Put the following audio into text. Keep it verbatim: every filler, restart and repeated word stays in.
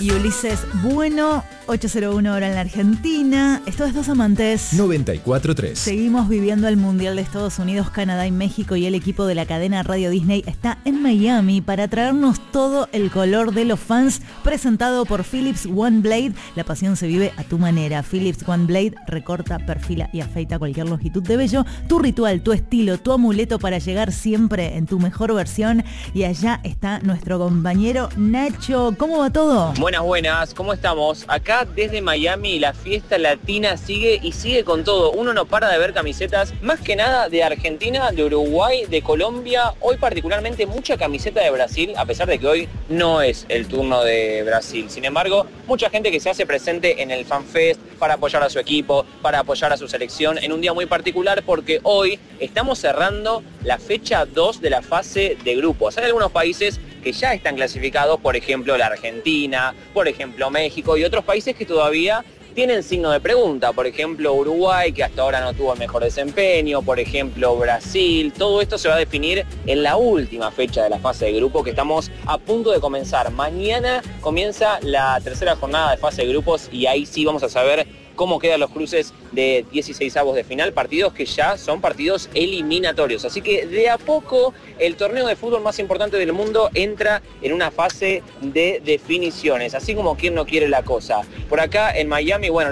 y Ulises Bueno, ocho cero uno hora en la Argentina. Esto es Dos Amantes. noventa y cuatro tres. Seguimos viviendo el Mundial de Estados Unidos, Canadá y México, y el equipo de la cadena Radio Disney está en Miami para traernos todo el color de los fans, presentado por Philips One Blade. La pasión se vive a tu manera. Philips One Blade recorta, perfila y afeita cualquier longitud de vello. Tu ritual, tu estilo, tu amuleto para llegar siempre en tu mejor versión. Y allá está nuestro compañero Nacho. ¿Cómo va todo? Buenas, buenas. ¿Cómo estamos? Acá desde Miami la fiesta latina sigue y sigue con todo. Uno no para de ver camisetas, más que nada de Argentina, de Uruguay, de Colombia. Hoy particularmente mucha camiseta de Brasil, a pesar de que hoy no es el turno de Brasil. Sin embargo, mucha gente que se hace presente en el FanFest para apoyar a su equipo, para apoyar a su selección en un día muy particular, porque hoy estamos cerrando la fecha dos de la fase de grupos. Hay algunos países que ya están clasificados, por ejemplo la Argentina, por ejemplo México, y otros países que todavía tienen signo de pregunta, por ejemplo Uruguay, que hasta ahora no tuvo el mejor desempeño, por ejemplo Brasil. Todo esto se va a definir en la última fecha de la fase de grupo, que estamos a punto de comenzar. Mañana comienza la tercera jornada de fase de grupos y ahí sí vamos a saber cómo quedan los cruces de dieciseisavos de final, partidos que ya son partidos eliminatorios. Así que de a poco el torneo de fútbol más importante del mundo entra en una fase de definiciones, así como quien no quiere la cosa. Por acá en Miami, bueno,